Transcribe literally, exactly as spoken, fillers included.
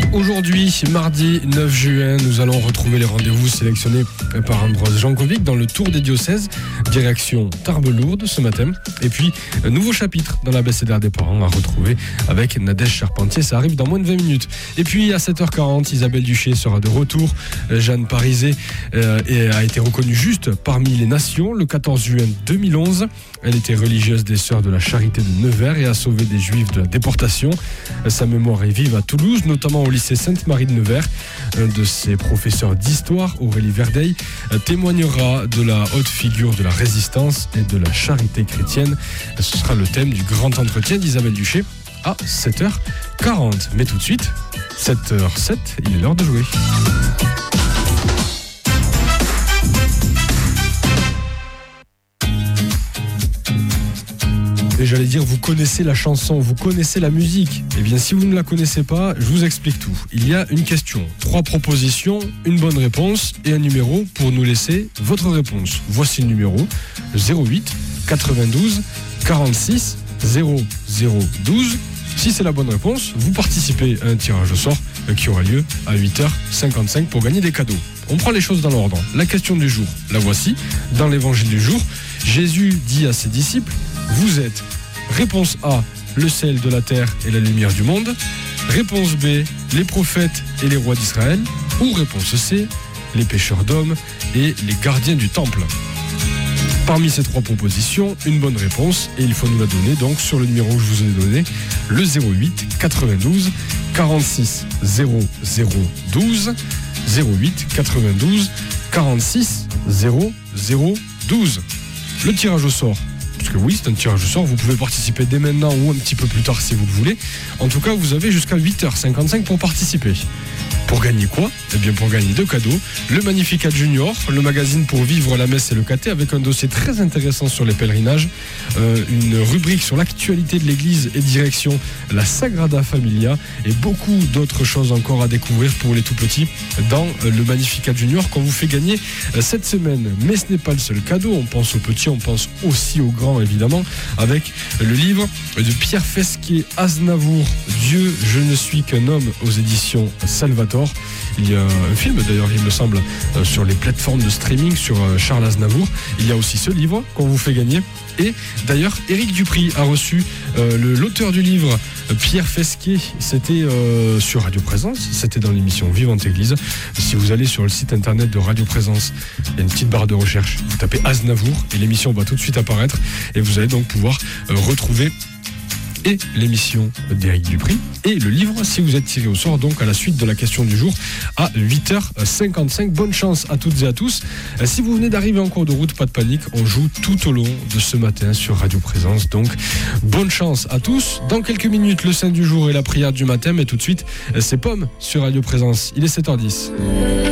Aujourd'hui, mardi neuf juin, nous allons retrouver les rendez-vous sélectionnés par Ambroise Jankovic dans le Tour des diocèses, direction Tarbes-Lourdes ce matin. Et puis, un nouveau chapitre dans l'abécédaire des parents à retrouver avec Nadège Charpentier. Ça arrive dans moins de vingt minutes. Et puis, à sept heures quarante, Isabelle Duché sera de retour. Jeanne Parizet euh, a été reconnue juste parmi les nations le quatorze juin deux mille onze. Elle était religieuse des Sœurs de la Charité de Nevers et a sauvé des Juifs de la déportation. Sa mémoire est vive à Toulouse, notamment au lycée Sainte-Marie de Nevers. Un de ses professeurs d'histoire, Aurélie Verdeil, témoignera de la haute figure de la résistance et de la charité chrétienne. Ce sera le thème du grand entretien d'Isabelle Duché à sept heures quarante. Mais tout de suite, sept heures sept, il est l'heure de jouer. Et j'allais dire, vous connaissez la chanson, vous connaissez la musique. Eh bien, si vous ne la connaissez pas, je vous explique tout. Il y a une question, trois propositions, une bonne réponse et un numéro pour nous laisser votre réponse. Voici le numéro, zéro huit quatre-vingt-douze quarante-six zéro zéro douze. Si c'est la bonne réponse, vous participez à un tirage au sort qui aura lieu à huit heures cinquante-cinq pour gagner des cadeaux. On prend les choses dans l'ordre. La question du jour, la voici. Dans l'évangile du jour, Jésus dit à ses disciples: vous êtes, réponse A, le sel de la terre et la lumière du monde. Réponse B, les prophètes et les rois d'Israël. Ou réponse C, les pêcheurs d'hommes et les gardiens du temple. Parmi ces trois propositions, une bonne réponse, et il faut nous la donner donc sur le numéro que je vous ai donné, le zéro huit quatre-vingt-douze quarante-six zéro zéro douze. zéro huit quatre-vingt-douze quarante-six zéro zéro douze. Le tirage au sort. Parce que oui, c'est un tirage au sort, vous pouvez participer dès maintenant ou un petit peu plus tard si vous le voulez. En tout cas, vous avez jusqu'à huit heures cinquante-cinq pour participer. Pour gagner quoi ? Eh bien, pour gagner deux cadeaux. Le Magnificat Junior, le magazine pour vivre la messe et le caté, avec un dossier très intéressant sur les pèlerinages, euh, une rubrique sur l'actualité de l'église et direction la Sagrada Familia, et beaucoup d'autres choses encore à découvrir pour les tout petits dans euh, le Magnificat Junior qu'on vous fait gagner euh, cette semaine. Mais ce n'est pas le seul cadeau, on pense aux petits, on pense aussi aux grands évidemment, avec le livre de Pierre Fesquier, Aznavour, Dieu, je ne suis qu'un homme, aux éditions Salvator. Il y a un film d'ailleurs, il me semble, euh, sur les plateformes de streaming sur euh, Charles Aznavour. Il y a aussi ce livre qu'on vous fait gagner. Et d'ailleurs, Éric Dupry a reçu euh, le, l'auteur du livre, euh, Pierre Fesquier. C'était euh, sur Radio Présence, c'était dans l'émission Vivante Église. Si vous allez sur le site internet de Radio Présence, il y a une petite barre de recherche. Vous tapez Aznavour et l'émission va tout de suite apparaître. Et vous allez donc pouvoir euh, retrouver et l'émission d'Éric Dupry et le livre si vous êtes tiré au sort donc à la suite de la question du jour à huit heures cinquante-cinq. Bonne chance à toutes et à tous. Si vous venez d'arriver en cours de route, pas de panique, on joue tout au long de ce matin sur Radio Présence, donc bonne chance à tous. Dans quelques minutes, le saint du jour et la prière du matin, mais tout de suite c'est Pomme sur Radio Présence. Il est sept heures dix.